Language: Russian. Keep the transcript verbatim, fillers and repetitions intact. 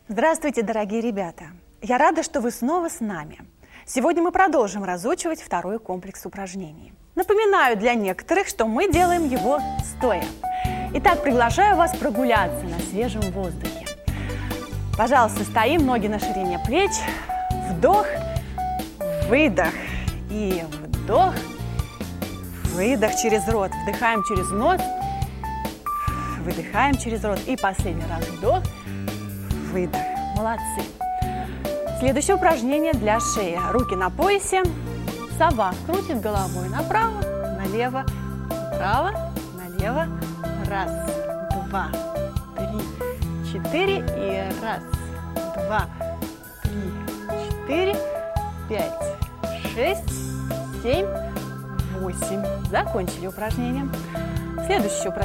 Здравствуйте, дорогие ребята! Я рада, что вы снова с нами. Сегодня мы продолжим разучивать второй комплекс упражнений. Напоминаю для некоторых, что мы делаем его стоя. Итак, приглашаю вас прогуляться на свежем воздухе. Пожалуйста, стоим, ноги на ширине плеч. Вдох, выдох. И вдох, выдох через рот. Вдыхаем через нос, выдыхаем через рот. И последний раз вдох, выдох. Молодцы. Следующее упражнение для шеи. Руки на поясе. Сова крутит головой направо, налево, направо, налево. Раз, два, три, четыре. И раз, два, три, четыре, пять, шесть, семь, восемь. Закончили упражнение. Следующее упражнение.